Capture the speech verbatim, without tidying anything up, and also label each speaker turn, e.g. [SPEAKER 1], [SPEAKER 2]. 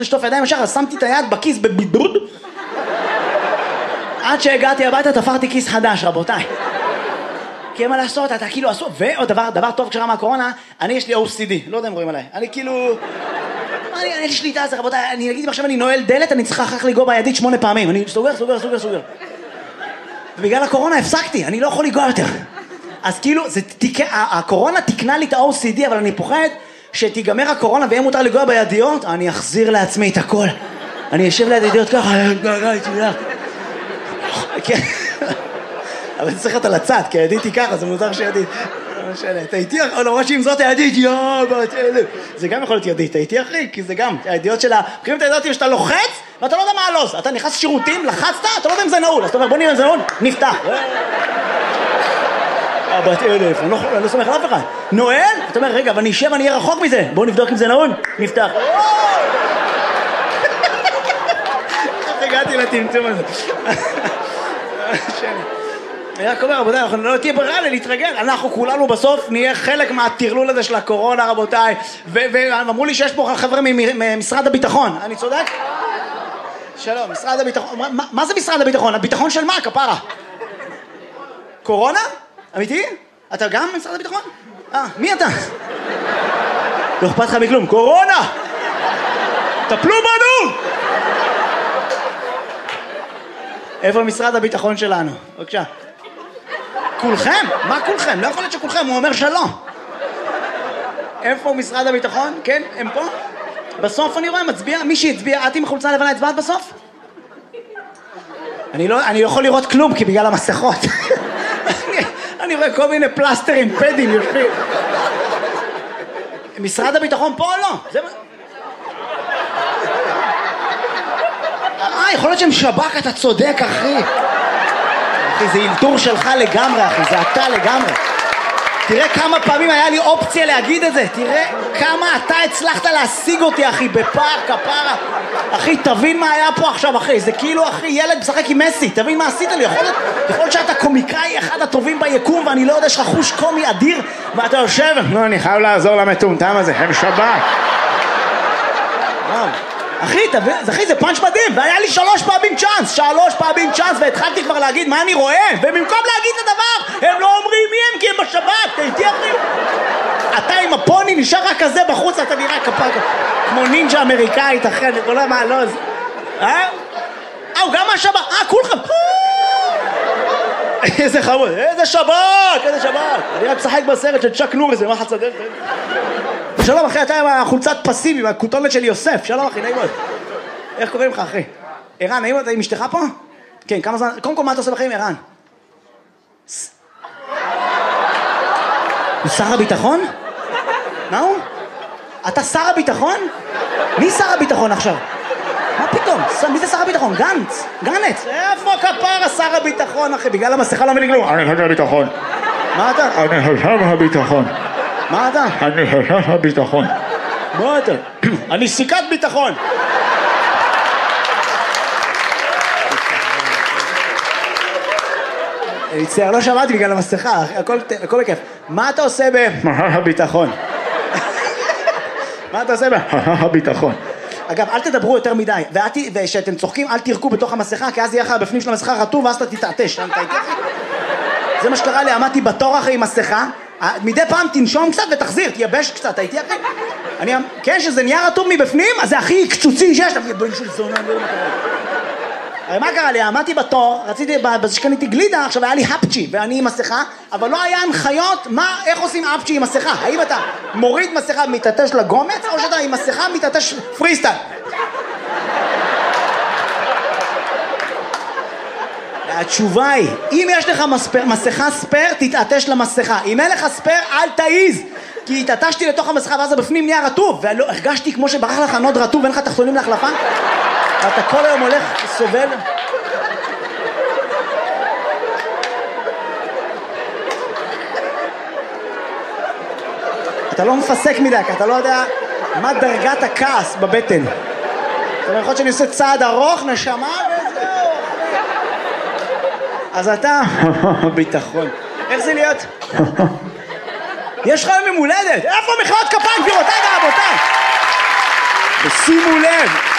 [SPEAKER 1] לשטוף ידיים ישר, אז שמתי את היד בכיס בבידוד. עד שהגעתי הביתה תפרתי כיס חדש, רבותיי. כי אין מה לעשות, אתה כאילו עשו, ועוד דבר, דבר טוב כשרה מהקורונה, אני יש לי או סי די, לא יודע אם רואים עליי, אני כאילו... אני, אני יש לי שליטה על זה, רבותיי, אני אגיד עכשיו אני נועל דלת, אני צריכה אחר לגוע בידית שמונה פעמים, אני סוגר, סוגר, סוגר, סוגר. ובגלל הקורונה הפסקתי, אני לא יכול לגוע יותר. אז כאילו, זה תיק... הקורונה תקנה לי את ה-או סי די, אבל אני פוחד שתיגמר הקורונה ויהיה מותר לגוע בידיות, אני אחזיר לעצמי את הכל. אני אשב ליד ידיות ככה, כן. אבל צריך להיות על הצד, כי הידיתי ככה, זה מוזר שידית. לא משנה, אתה איתי, למרות שאם זאת הידית, יואו, בת אלף. זה גם יכול להיות ידית, אתה איתי אחי, כי זה גם, הידיעות שלה, בחירים את הידיעות שאתה לוחץ, ואתה לא יודע מה הלוז. אתה נכנס שירותים, לחצת, אתה לא יודע אם זה נעול. אז אתה אומר, בוא נראה אם זה נעול, נפתח. בת אלף, אני לא סומך על אף אחד. נועל, אתה אומר, רגע, אבל אני אשב, אני אהיה רחוק מזה. בוא נבדוק אם זה נעול, נפתח. איך הגעתי לטמטום הזה? אני רק אומר, רבותיי, אנחנו לא תהיה ברירה להתרגל, אנחנו כולנו בסוף נהיה חלק מהטרלול הזה של הקורונה, רבותיי, ואמרו לי שיש פה חבר'ה ממשרד הביטחון, אני צודק? שלום, משרד הביטחון, מה זה משרד הביטחון? הביטחון של מה, כפרה? קורונה? אמיתי? אתה גם ממשרד הביטחון? אה, מי אתה? לא אכפת לך מכלום, קורונה! טפלו בנו! איפה משרד הביטחון שלנו? בבקשה. כולכם? מה כולכם? לא יכול להיות שכולכם, הוא אומר שלא. איפה משרד הביטחון? כן, הם פה? בסוף אני רואה, מצביע, מי שהצביע, את עם חולצה לבנה הצבעת בסוף? אני לא, אני לא יכול לראות כלום, כי בגלל המסכות. אני, אני רואה כל מיני פלסטרים, פדים, יושבים. משרד הביטחון פה או לא? זה... אה, יכול להיות שהם שב"כ, אתה צודק, אחי. אחי, זה אילתור שלך לגמרי, אחי, זה אתה לגמרי. תראה כמה פעמים היה לי אופציה להגיד את זה. תראה כמה אתה הצלחת להשיג אותי, אחי, בפער, כפרה. אחי, תבין מה היה פה עכשיו, אחי. זה כאילו, אחי, ילד משחק עם מסי. תבין מה עשית לי. יכול להיות, יכול להיות שאתה קומיקאי אחד הטובים ביקום, ואני לא יודע שיש לך חוש קומי אדיר, ואתה יושב, לא, אני חייב לעזור למטומטם הזה, הם שב"כ. אחי, אחי, זה פאנץ' מדהים, והיה לי שלוש פעמים צ'אנס, שלוש פעמים צ'אנס, והתחלתי כבר להגיד מה אני רואה, ובמקום להגיד את הדבר, הם לא אומרים מי הם, כי הם בשב"כ, תהייתי אחי. אתה עם הפוני נשאר רק כזה בחוץ, אתה נראה כפק, כמו נינג'ה אמריקאית, אחי, אני לא יודע מה, לא, זה... אה? אה, הוא גם מהשב"כ, אה, כולכם. איזה חמוד, איזה שב"כ, איזה שב"כ. אני רק משחק בסרט של צ'אק נוריס, מה חצה דרך? שלום אחי, אתה עם החולצת פסים, עם הכותונת של יוסף. שלום אחי, נעים מאוד. איך קוראים לך אחי? ערן, נעים מאוד, אתה עם אשתך פה? כן, כמה זמן? קודם כל, מה אתה עושה בחיים, ערן? הוא שר הביטחון? מה הוא? אתה שר הביטחון? מי שר הביטחון עכשיו? מה פתאום? מי זה שר הביטחון? גנץ? גנץ? איפה כפרה שר הביטחון אחי? בגלל המסכה לא מבין כלום.
[SPEAKER 2] אני שר הביטחון.
[SPEAKER 1] מה אתה?
[SPEAKER 2] אני שר הביטחון.
[SPEAKER 1] מה אתה?
[SPEAKER 2] אני שר הביטחון.
[SPEAKER 1] מה אתה? אני סיכת ביטחון. אני מצטער, לא שמעתי בגלל המסכה, הכל בכיף. מה אתה עושה ב...
[SPEAKER 2] הביטחון.
[SPEAKER 1] מה אתה עושה ב...
[SPEAKER 2] הביטחון.
[SPEAKER 1] אגב, אל תדברו יותר מדי, וכשאתם צוחקים, אל תירקו בתוך המסכה, כי אז יהיה לך בפנים של המסכה רטוב, ואז אתה תתעטש. זה מה שקרה לי, עמדתי בתור אחרי עם מסכה, מדי פעם תנשום קצת ותחזיר, תייבש קצת, הייתי אחרי. אני, כן, שזה נהיה רטוב מבפנים, אז זה הכי קצוצי שיש, אתה בן של זונה, לא יודע מה קרה. הרי מה קרה לי? עמדתי בתור, רציתי, בזה שקניתי גלידה, עכשיו היה לי הפצ'י, ואני עם מסכה, אבל לא היה הנחיות, מה, איך עושים הפצ'י עם מסכה? האם אתה מוריד מסכה מתעטש לגומץ, או שאתה עם מסכה מתעטש פריסטייל? התשובה היא, אם יש לך מספר, מסכה ספר, תתעטש למסכה. אם אין לך ספר, אל תעיז. כי התעטשתי לתוך המסכה, ואז בפנים נהיה רטוב, והרגשתי כמו שברח לך נוד רטוב, ואין לך תחתונים להחלפה. אתה כל היום הולך, סובל. אתה לא מפסק מדי, כי אתה לא יודע מה דרגת הכעס בבטן. זאת אומרת, יכול להיות שאני עושה צעד ארוך, נשמה וזהו. אז אתה... ביטחון. איך זה להיות? יש לך יום הולדת. איפה מחיאות כפיים, גבירותיי ורבותיי? ושימו לב,